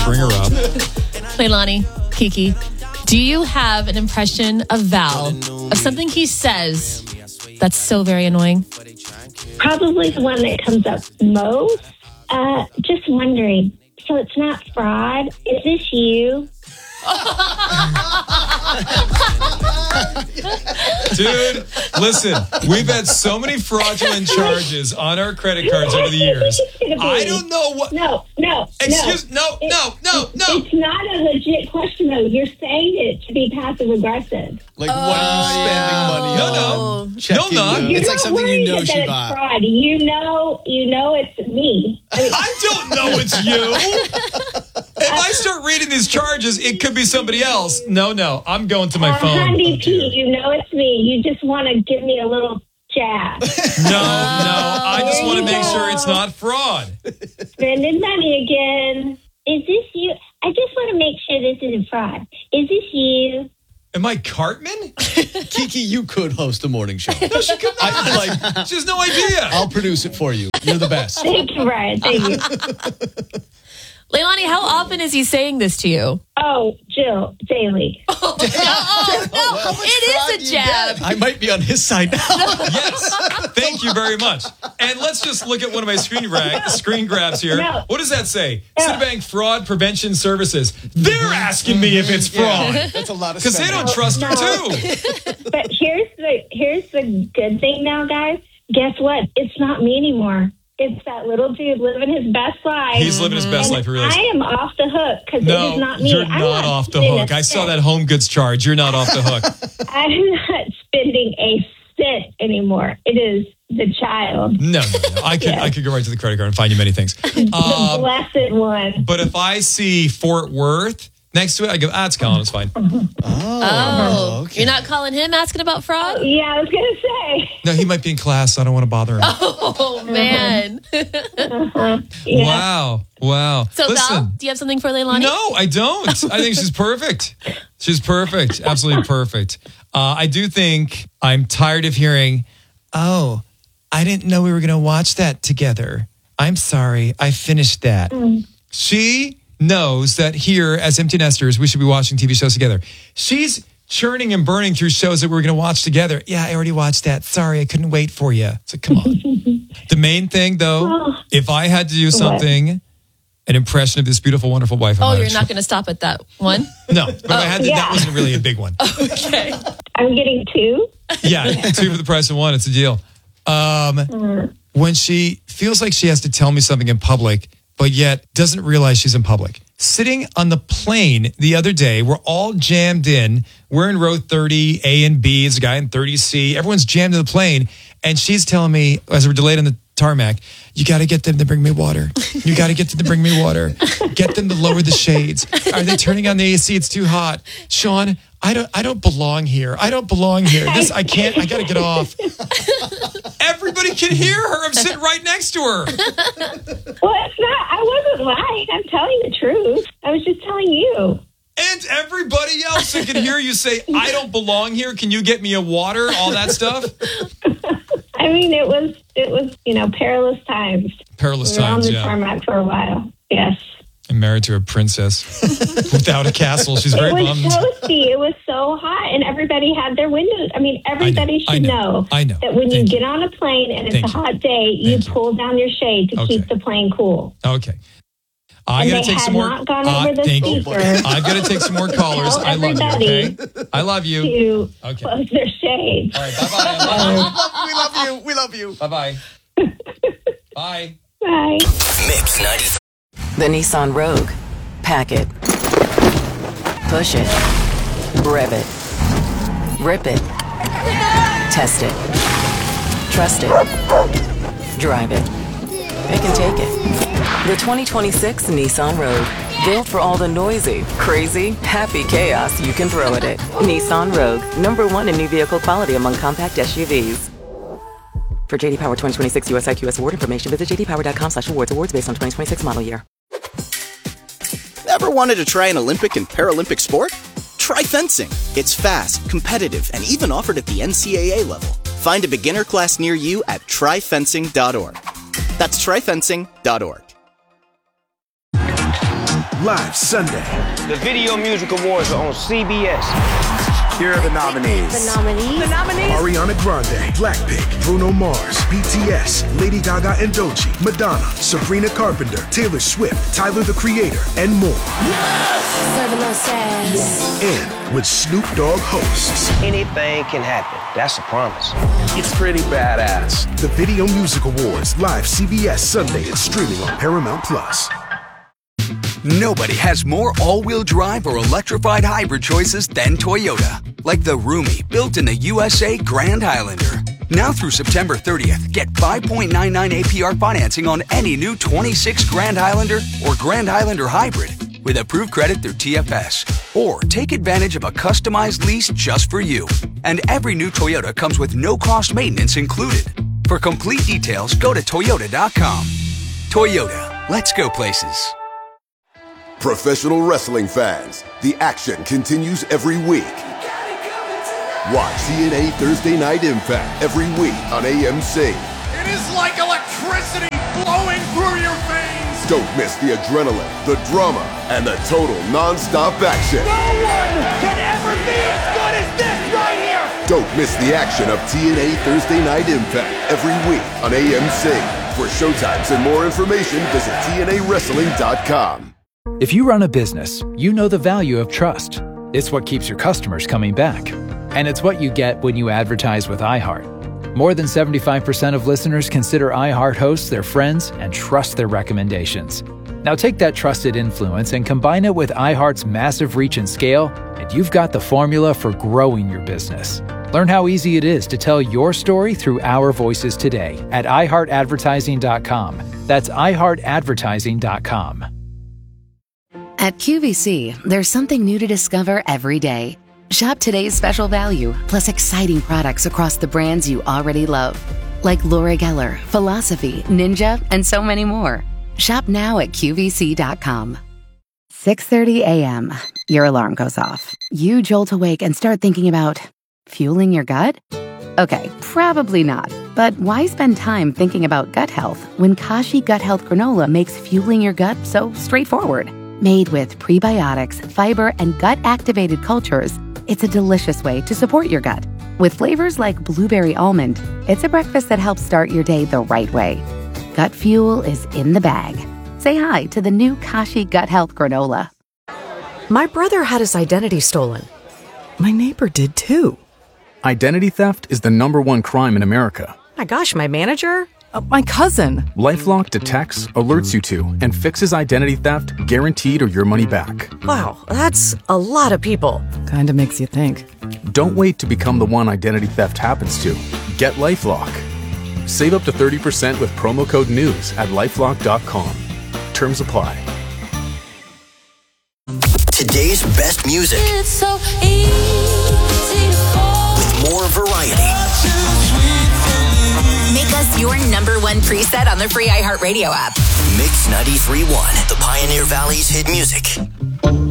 bring her up. Leilani, Kiki, do you have an impression of Val, of something he says that's so very annoying? Probably the one that comes up most. Just wondering, so it's not fraud? Is this you? Dude, listen, we've had so many fraudulent charges on our credit cards over the years. I don't know what... No. Excuse... No. It's not a legit question, though. You're saying it to be passive-aggressive. Like, what are you spending money on? No. Checking No. the- You're It's like not something you know worried she that bought. it's fraud. You know it's me. I don't know it's you. If I start reading these charges, it could be somebody else. No. I'm going to my phone. Honey P, you know it's me. You just want to give me a little jab. No. I just want to make sure it's not fraud. Spending money again. Is this you? I just want to make sure this isn't fraud. Is this you? Am I Cartman? Kiki, you could host a morning show. No, she could not. She has no idea. I'll produce it for you. You're the best. Thank you, Brian. Thank you. Leilani, how often is he saying this to you? Oh, Jill, daily. No, it is a jab. I might be on his side now. Yes. Thank you very much. And let's just look at one of my screen grabs here. No. What does that say? Citibank Fraud Prevention Services. They're asking me if it's fraud. That's a lot of Because they don't trust her, too. But here's the good thing now, guys. Guess what? It's not me anymore. It's that little dude living his best life. He's living his best And life, he really is. I am off the hook because it is not me. You're I'm not off the spending hook. a I saw cent. that home goods charge. You're not off the hook. I'm not spending a cent anymore. It is the child. No. I could go right to the credit card and find you many things. The blessed one. But if I see Fort Worth next to it, I go, it's Colin. It's fine. Oh, okay. You're not calling him asking about fraud? Yeah, I was going to say. No, he might be in class. So I don't want to bother him. Oh, man. Yeah. Wow. So, Listen. Val, do you have something for Leilani? No, I don't. I think she's perfect. She's perfect. Absolutely perfect. I do think I'm tired of hearing, I didn't know we were going to watch that together. I'm sorry. I finished that. She knows that here as empty nesters, we should be watching TV shows together. She's churning and burning through shows that we're going to watch together. Yeah, I already watched that. Sorry, I couldn't wait for you. So come on. The main thing, though, if I had to do something, an impression of this beautiful, wonderful wife. Oh, you're not going to stop at that one? No, but if I had to, that wasn't really a big one. Okay. I'm getting two. Yeah, 2 for the price of 1. It's a deal. When she feels like she has to tell me something in public, but yet doesn't realize she's in public. Sitting on the plane the other day, we're all jammed in. We're in row 30, A and B. There's a guy in 30C. Everyone's jammed in the plane. And she's telling me, as we're delayed on the tarmac, you got to get them to bring me water. You got to get them to bring me water. Get them to lower the shades. Are they turning on the AC? It's too hot. Sean, I don't belong here. I don't belong here. I can't. I got to get off. Everybody can hear her. I'm sitting right next to her. Well, it's not. I wasn't lying. I'm telling the truth. I was just telling you. And everybody else that can hear you say, I don't belong here. Can you get me a water? All that stuff. I mean, it was perilous times. Perilous We were on times, the yeah. tarmac for a while. Yes. I'm married to a princess without a castle. She's very It was bummed. toasty. It was so hot, and everybody had their windows. I mean, everybody I should know. I know. that when Thank you you. get on a plane and it's Thank a you. hot day, you Thank you. pull down your shade to Okay. keep the plane cool. Okay. I And got they to take had some more. not gone over the Thank you. speaker. I've got to take some more callers. Tell I love you. everybody Okay. I love you. To Okay. close their shades. All right. Bye-bye. We love you. We love you. Bye-bye. Bye. Bye. Mix 93. The Nissan Rogue. Pack it. Push it. Rev it. Rip it. Test it. Trust it. Drive it. It can take it. The 2026 Nissan Rogue. Built for all the noisy, crazy, happy chaos you can throw at it. Nissan Rogue. #1 in new vehicle quality among compact SUVs. For JD Power 2026 US IQS award information, visit jdpower.com/awards. Awards based on 2026 model year. Ever wanted to try an Olympic and Paralympic sport? Try fencing. It's fast, competitive, and even offered at the NCAA level. Find a beginner class near you at tryfencing.org. That's tryfencing.org. live Sunday. The Video Music Awards are on CBS. Here are the nominees. Ariana Grande, Blackpink, Bruno Mars, BTS, Lady Gaga and Doechii, Madonna, Sabrina Carpenter, Taylor Swift, Tyler the Creator, and more. And with Snoop Dogg hosts. Anything can happen. That's a promise. It's pretty badass. The Video Music Awards, live CBS Sunday and streaming on Paramount Plus. Nobody has more all-wheel drive or electrified hybrid choices than Toyota. Like the roomy, built in the USA Grand Highlander. Now through September 30th, get 5.99 APR financing on any new 26 Grand Highlander or Grand Highlander Hybrid with approved credit through TFS. Or take advantage of a customized lease just for you. And every new Toyota comes with no-cost maintenance included. For complete details, go to Toyota.com. Toyota, let's go places. Professional wrestling fans, the action continues every week. Watch TNA Thursday Night Impact every week on AMC. It is like electricity flowing through your veins. Don't miss the adrenaline, the drama, and the total non-stop action. No one can ever be as good as this right here. Don't miss the action of TNA Thursday Night Impact every week on AMC. For showtimes and more information, visit TNAWrestling.com. If you run a business, you know the value of trust. It's what keeps your customers coming back. And it's what you get when you advertise with iHeart. More than 75% of listeners consider iHeart hosts their friends and trust their recommendations. Now take that trusted influence and combine it with iHeart's massive reach and scale, and you've got the formula for growing your business. Learn how easy it is to tell your story through our voices today at iHeartAdvertising.com. That's iHeartAdvertising.com. At QVC, there's something new to discover every day. Shop today's special value, plus exciting products across the brands you already love. Like Laura Geller, Philosophy, Ninja, and so many more. Shop now at QVC.com. 6:30 a.m. Your alarm goes off. You jolt awake and start thinking about fueling your gut? Okay, probably not. But why spend time thinking about gut health when Kashi Gut Health Granola makes fueling your gut so straightforward? Made with prebiotics, fiber, and gut-activated cultures, it's a delicious way to support your gut. With flavors like blueberry almond, it's a breakfast that helps start your day the right way. Gut fuel is in the bag. Say hi to the new Kashi Gut Health Granola. My brother had his identity stolen. My neighbor did too. Identity theft is the #1 crime in America. My gosh, my manager? My cousin. LifeLock detects, alerts you to, and fixes identity theft guaranteed or your money back. Wow, that's a lot of people. Kinda makes you think. Don't wait to become the one identity theft happens to. Get LifeLock. Save up to 30% with promo code NEWS at LifeLock.com. Terms apply. Today's best music. It's so easy to fall. With more variety. Make us your #1 preset on the free iHeartRadio app. Mix 93.1, the Pioneer Valley's hit music.